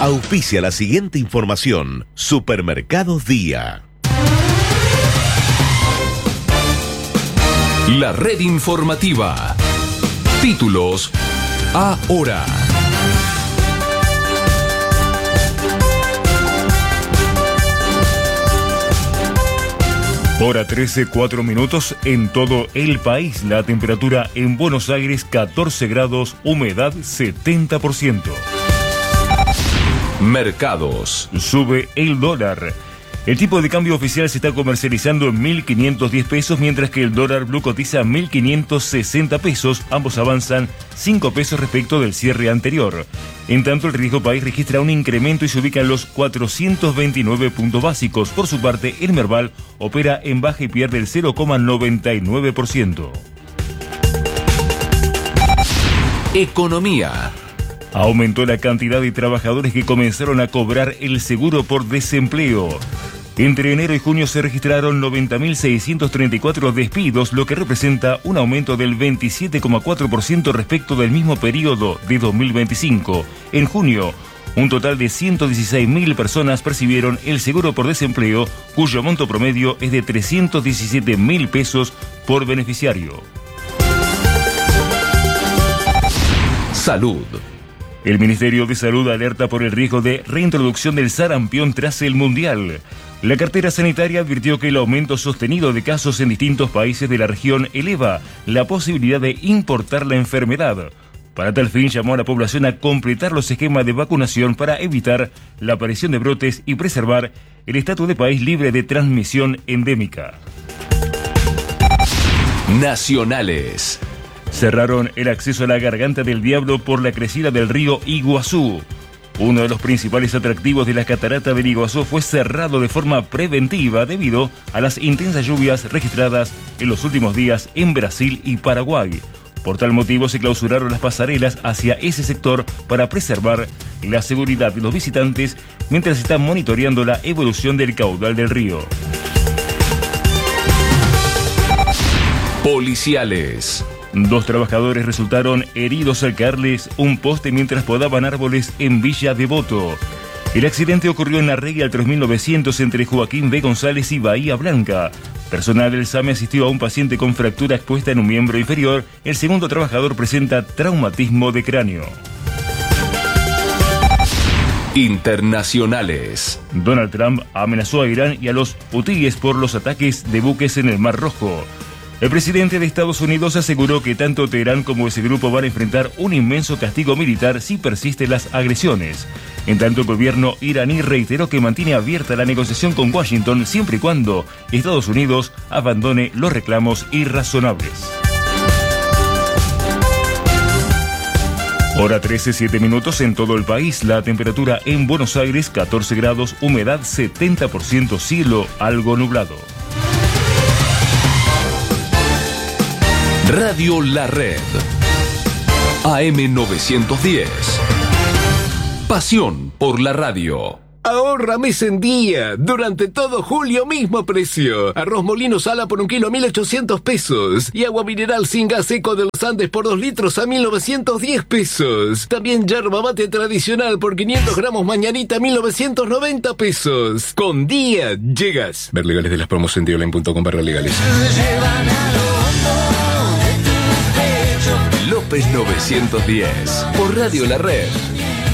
Auspicia la siguiente información. Supermercados Día. La red informativa. Títulos ahora. Hora 13, 4 minutos en todo el país. La temperatura en Buenos Aires 14 grados, humedad 70%. Mercados. Sube el dólar. El tipo de cambio oficial se está comercializando en 1.510 pesos, mientras que el dólar blue cotiza 1.560 pesos. Ambos avanzan 5 pesos respecto del cierre anterior. En tanto, el riesgo país registra un incremento y se ubica en los 429 puntos básicos. Por su parte, el Merval opera en baja y pierde el 0,99%. Economía. Aumentó la cantidad de trabajadores que comenzaron a cobrar el seguro por desempleo. Entre enero y junio se registraron 90.634 despidos, lo que representa un aumento del 27,4% respecto del mismo periodo de 2025. En junio, un total de 116.000 personas percibieron el seguro por desempleo, cuyo monto promedio es de 317.000 pesos por beneficiario. Salud. El Ministerio de Salud alerta por el riesgo de reintroducción del sarampión tras el Mundial. La cartera sanitaria advirtió que el aumento sostenido de casos en distintos países de la región eleva la posibilidad de importar la enfermedad. Para tal fin, llamó a la población a completar los esquemas de vacunación para evitar la aparición de brotes y preservar el estatus de país libre de transmisión endémica. Nacionales. Cerraron el acceso a la Garganta del Diablo por la crecida del río Iguazú. Uno de los principales atractivos de la catarata del Iguazú fue cerrado de forma preventiva debido a las intensas lluvias registradas en los últimos días en Brasil y Paraguay. Por tal motivo se clausuraron las pasarelas hacia ese sector para preservar la seguridad de los visitantes mientras se está monitoreando la evolución del caudal del río. Policiales. 2 trabajadores resultaron heridos al caerles un poste mientras podaban árboles en Villa Devoto. El accidente ocurrió en la Regla al 3900 entre Joaquín B. González y Bahía Blanca. Personal del SAME asistió a un paciente con fractura expuesta en un miembro inferior. El segundo trabajador presenta traumatismo de cráneo. Internacionales. Donald Trump amenazó a Irán y a los hutíes por los ataques de buques en el Mar Rojo. El presidente de Estados Unidos aseguró que tanto Teherán como ese grupo van a enfrentar un inmenso castigo militar si persisten las agresiones. En tanto, el gobierno iraní reiteró que mantiene abierta la negociación con Washington siempre y cuando Estados Unidos abandone los reclamos irrazonables. Hora 13, 7 minutos en todo el país. La temperatura en Buenos Aires 14 grados, humedad 70%, cielo algo nublado. Radio La Red. AM910. Pasión por la radio. Ahorra mes en día. Durante todo julio, mismo precio. Arroz Molino Sala por 1 kilo a 1.800 pesos. Y agua mineral sin gas Eco de los Andes por 2 litros a 1.910 pesos. También yerba mate tradicional por 500 gramos mañanita a 1.990 pesos. Con día llegas. Ver legales de las promos en dioline.com/legales. López 910. Por Radio La Red.